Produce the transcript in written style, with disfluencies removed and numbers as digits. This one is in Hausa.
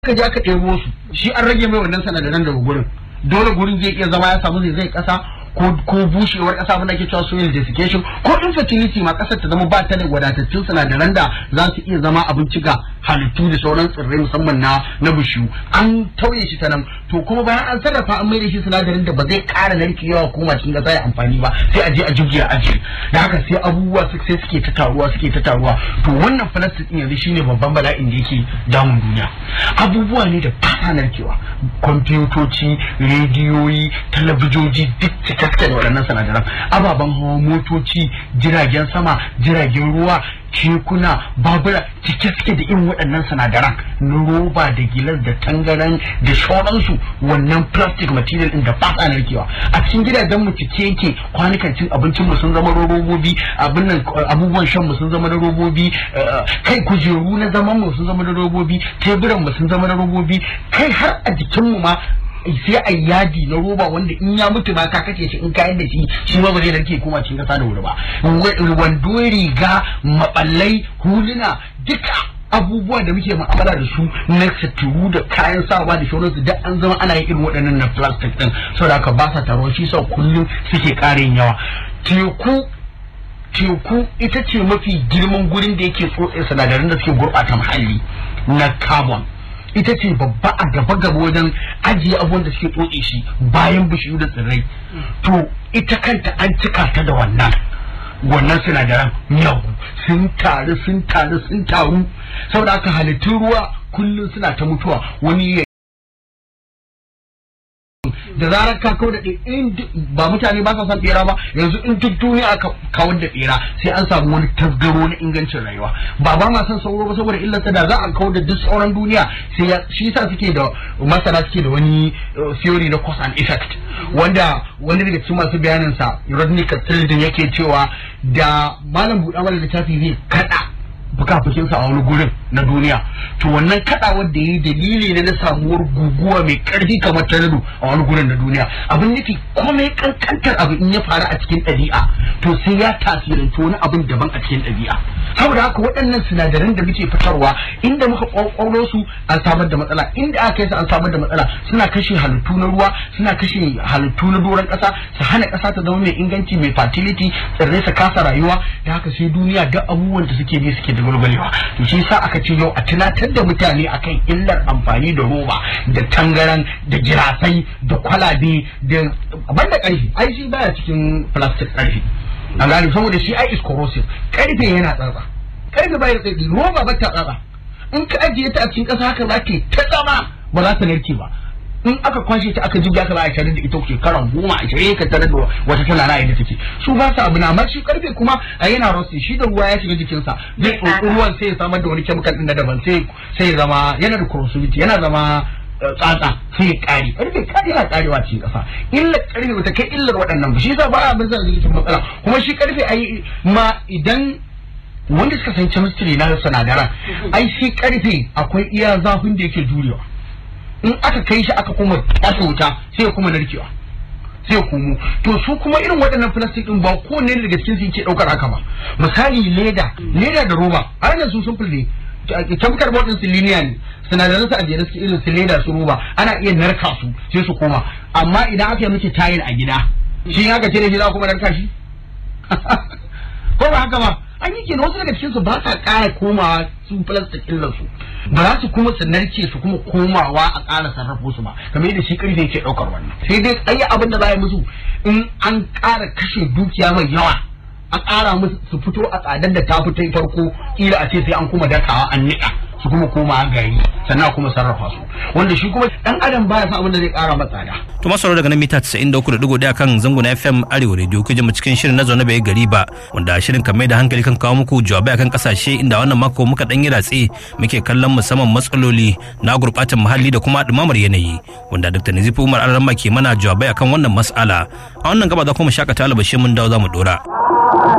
ka je aka ɗebo su shi an rage mai wannan sanadaran daga gurin dole gurin zai iya zama ya samu zai kasa ko bushewar kasa abin da ke cewa soil desiccation ko infertility ma kasar ta zama ba ta da wadatattun sinadaran da za su iya zama abinci ga halittu da sauran tsirrai musamman na bishiyu an tauye shi ta nan to kuma bayan an sarrafa an maida shi sinadarin da ba zai ƙara narkewa ko cikin kasa ya amfani ba sai a je a jibge a ajiye da haka sai abubuwa sai suke ta taruwa to wannan plastic din yanzu shine babban bala'in da yake damun duniya abubuwa ne da ba narkewa kwamfutoci rediyoyi talabijoji duk cikakke da waɗannan sinadaran ababen hawa motoci jiragen sama jiragen ruwa kekuna babura cike suke da irin waɗannan sinadaran na roba da gilas da tangaran da sauransu wannan plastic material din da ba sa narkewa a cikin gidajen mu cike yake kwanukan cin abincin mu sun zama robobi abubuwan shan mu sun zama da robobi kai kujeru na zaman mu sun zama da robobi teburan mu sun zama da robobi kai har a jikin mu ma sai a yadi na roba wanda in ya mutu ba ka kace shi in kayan da shi ma ba zai narke kuma cikin kasa da wuri ba wando riga maballai huluna duka abubuwa da muke mu'amala da su na saturu da kayan sawa da shauransu duk an zama ana yin irin waɗannan na plastic din saboda haka ba sa taruwa shi sa kullum suke ƙarin yawa teku ita ce mafi girman gurin da yake tsotse sinadaran da suke gurɓata muhalli na carbon ita ce babba a gaba wajen ajiye abubuwan da suke tsotse shi bayan bishiyu da tsirrai to ita kanta an cika ta da wannan sinadaran miyagu sun taru saboda haka halittun ruwa kullum suna ta mutuwa wani da zarar ka kawar da ba mutane ba sa san bera ba yanzu in duk duniya aka kawar da bera sai an samu wani tasgaro na ingancin rayuwa ba ma san sauro ba saboda illarsa da za a kawar da duk sauran duniya sai shi yasa suke da masana suke da wani theory na cause and effect wanda wani daga cikin masu bayanin sa Rodney Castilton yake cewa da malam buɗa mana littafi zai kada fukafukinsa a wani gurin na duniya to wannan kadawar da yi dalili ne na samuwar guguwa mai karfi kamar tornado a wani gurin na duniya abin nufi komai kankantar abu in ya faru a cikin ɗabi'a to sai ya tasiranci wani abin daban a cikin ɗabi'a saboda haka waɗannan sinadaran da muke fitarwa inda muka ƙwaƙwaro su an samar da matsala inda aka yi su an samar da matsala suna kashe halittu na ruwa suna kashe halittu na doron ƙasa su hana ƙasa ta zama mai inganci mai fertility tsirrai su kasa rayuwa da haka sai duniya duk abubuwan da suke bi suke da gulgulewa to shi yasa aka ce yau a tunatar da mutane akan illar amfani da roba da tangaran da girasai da kwalabe da banda ƙarfi ai shi baya cikin plastic ƙarfi an gane saboda shi ai is corrosive ƙarfe yana tsatsa ƙarfe bai da tsayi roba ba ta tsatsa in ka ajiye ta a cikin ƙasa haka za ta zama ba za ta narke ba in aka kwashe ta aka jibga ka za a tare da ita shekaran 10-20 ka tare da wata tana na yadda take su ba su abu na amma shi karfe kuma a yana rosti shi da ruwa ya shiga jikinsa zai tsotsi ruwan sai ya samar da wani chemical din na daban sai ya zama yana da corrosivity yana zama tsatsa sai ya kare karfe yana karewa cikin kasa illar karfe bata kai illar waɗannan ba shi yasa ba abin zai cikin matsala kuma shi karfe ai ma idan wanda suka san chemistry na sinadaran ai shi karfe akwai iya zafin da yake jurewa in aka kai shi aka kuma kashe wuta sai ya kuma narkewa sai ya komo to su kuma irin waɗannan plastic din ba ko ne daga cikin su yake daukar haka ba misali leda da roba har yanzu sun fulle chemical bond din su linear ne sinadaran su a jere suke irin su leda su roba ana iya narka su sai su koma amma idan aka yi miki tile a gida shi haka ce da shi za kuma narka shi ko ba haka ba an yi kenan wasu daga cikin su ba sa ƙara komawa su plastic illar su ba za su kuma su narke su kuma komawa a ƙara sarrafo su ba kamar yadda shi ƙarfe yake ɗaukar wannan sai dai ayi abin da za a yi musu in an ƙara kashe dukiya mai yawa a ƙara musu su fito a tsadar da ta fito farko kila a ce sai an kuma dakawa an niƙa su kuma koma gari sannan kuma sarrafa su wanda shi kuma dan adam baya san abin da zai ƙara masa tsada. To masaro daga nan mita 93.1 kan zango na FM Arewa Radio kuje mu cikin shirin na zaune bai gari ba wanda shirin kan mai da hankali kan kawo muku jawabai akan kasashe inda wannan mako muka dan yi ratse muke kallon musamman matsaloli na gurbatar muhalli da kuma dumamar yanayi wanda Dr. Nazifi Umar Alarma ke mana jawabai akan wannan mas'ala a wannan gaba za kuma shakata albashin mun dawo za mu dora.